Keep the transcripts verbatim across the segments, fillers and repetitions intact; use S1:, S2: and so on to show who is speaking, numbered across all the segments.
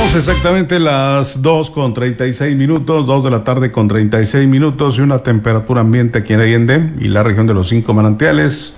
S1: Tenemos exactamente las dos con treinta y seis minutos, dos de la tarde con treinta y seis minutos y una temperatura ambiente aquí en Allende y la región de los cinco manantiales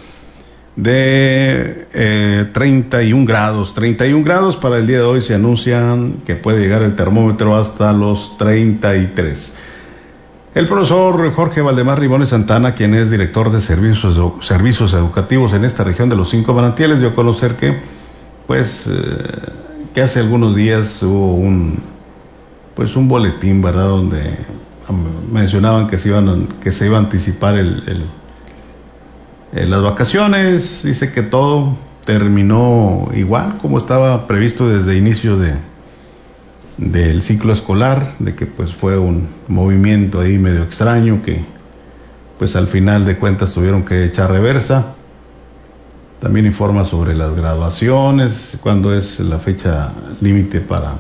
S1: de eh, treinta y un grados. treinta y un grados para el día de hoy. Se anuncian que puede llegar el termómetro hasta los treinta y tres. El profesor Jorge Valdemar Rimones Santana, quien es director de servicios, servicios educativos en esta región de los cinco manantiales, dio a conocer que, pues, eh, que hace algunos días hubo un, pues, un boletín, ¿verdad?, donde mencionaban que se iban a, que se iba a anticipar el, el, el las vacaciones. Dice que todo terminó igual como estaba previsto desde inicio de del ciclo escolar, de que pues fue un movimiento ahí medio extraño que pues al final de cuentas tuvieron que echar reversa. También informa sobre las graduaciones, cuándo es la fecha límite para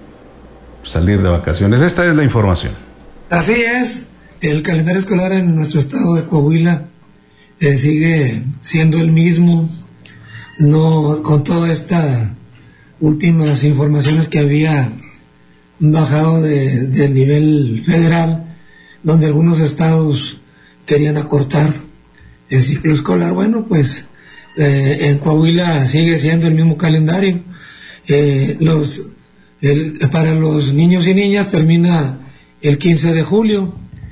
S1: salir de vacaciones. Esta es la información.
S2: Así es, el calendario escolar en nuestro estado de Coahuila eh, sigue siendo el mismo, no con todas estas últimas informaciones que había bajado de, del nivel federal, donde algunos estados querían acortar el ciclo escolar. Bueno, pues eh, en Coahuila sigue siendo el mismo calendario. Eh, los el, para los niños y niñas termina el quince de julio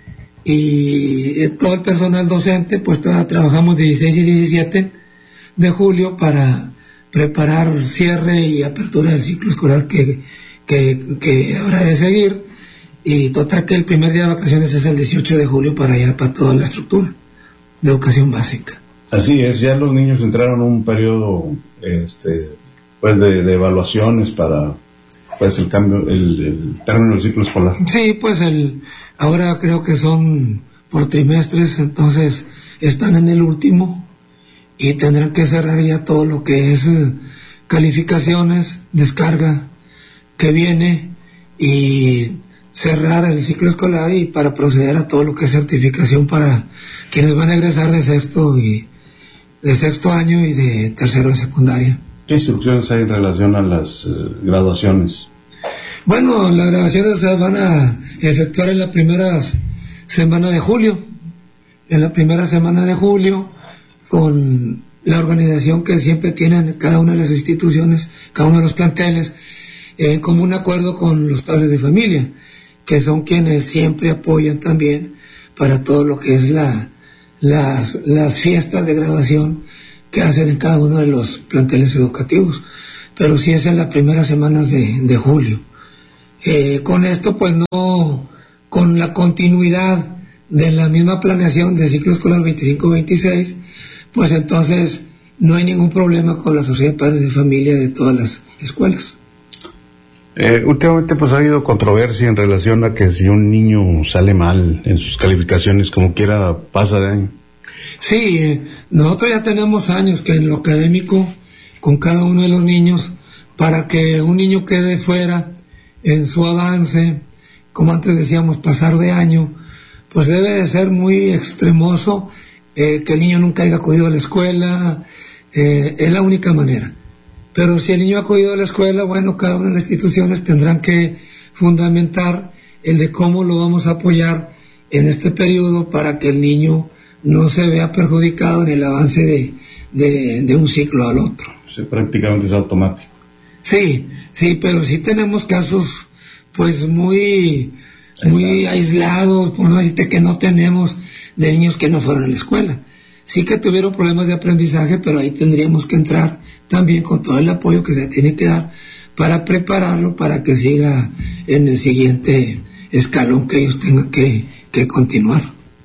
S2: y eh, todo el personal docente pues todavía trabajamos dieciséis y diecisiete de julio para preparar cierre y apertura del ciclo escolar que Que, que habrá de seguir, y total que el primer día de vacaciones es el dieciocho de julio para allá, para toda la estructura de educación básica.
S1: Así es, ya los niños entraron en un periodo este pues de, de evaluaciones para pues el cambio, el, el término del ciclo escolar.
S2: Sí, pues el ahora creo que son por trimestres, entonces están en el último y tendrán que cerrar ya todo lo que es calificaciones, descarga que viene y cerrar el ciclo escolar y para proceder a todo lo que es certificación para quienes van a egresar de sexto y de sexto año y de tercero de secundaria.
S1: ¿Qué instrucciones hay en relación a las uh, graduaciones?
S2: Bueno, las graduaciones se van a efectuar en la primera semana de julio, en la primera semana de julio con la organización que siempre tienen cada una de las instituciones, cada uno de los planteles, en común acuerdo con los padres de familia, que son quienes siempre apoyan también para todo lo que es la las, las fiestas de graduación que hacen en cada uno de los planteles educativos, pero sí es en las primeras semanas de, de julio. Eh, con esto pues no, con la continuidad de la misma planeación del ciclo escolar veinticinco veintiséis, pues entonces no hay ningún problema con la sociedad de padres de familia de todas las escuelas.
S1: Eh, últimamente pues ha habido controversia en relación a que si un niño sale mal en sus calificaciones, como quiera, pasa de año.
S2: Sí, eh, nosotros ya tenemos años que en lo académico, con cada uno de los niños, para que un niño quede fuera en su avance, como antes decíamos, pasar de año, pues debe de ser muy extremoso, eh, que el niño nunca haya acudido a la escuela, eh, es la única manera. Pero si el niño ha acudido a la escuela, bueno, cada una de las instituciones tendrán que fundamentar el de cómo lo vamos a apoyar en este periodo para que el niño no se vea perjudicado en el avance de, de, de un ciclo al otro.
S1: Sí, prácticamente es automático.
S2: Sí, sí, pero sí tenemos casos pues muy, muy aislados, por no decirte que no tenemos, de niños que no fueron a la escuela. Sí que tuvieron problemas de aprendizaje, pero ahí tendríamos que entrar también con todo el apoyo que se tiene que dar para prepararlo para que siga en el siguiente escalón que ellos tengan que, que continuar.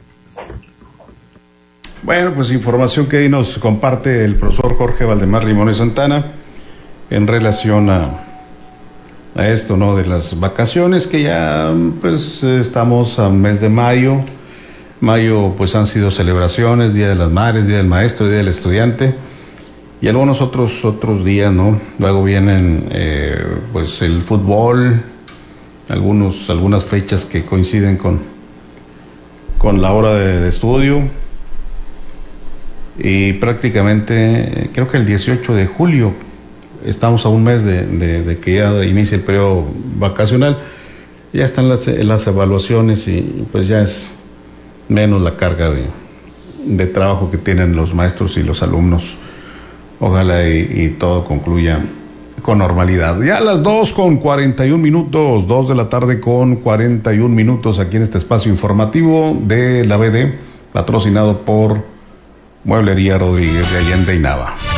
S1: Bueno, pues información que ahí nos comparte el profesor Jorge Valdemar Rimones Santana en relación a, a esto, ¿no?, de las vacaciones, que ya pues estamos a mes de mayo. Mayo pues han sido celebraciones, Día de las Madres, Día del Maestro, Día del Estudiante y algunos otros otros días, ¿no? Luego vienen eh, pues el fútbol, algunos algunas fechas que coinciden con con la hora de, de estudio, y prácticamente creo que el dieciocho de julio estamos a un mes de, de, de que ya inicie el periodo vacacional, ya están las, las evaluaciones y pues ya es menos la carga de, de trabajo que tienen los maestros y los alumnos. Ojalá y, y todo concluya con normalidad. Ya a las dos con cuarenta y un minutos, dos de la tarde con cuarenta y un minutos, aquí en este espacio informativo de la B D, patrocinado por Mueblería Rodríguez de Allende y Nava.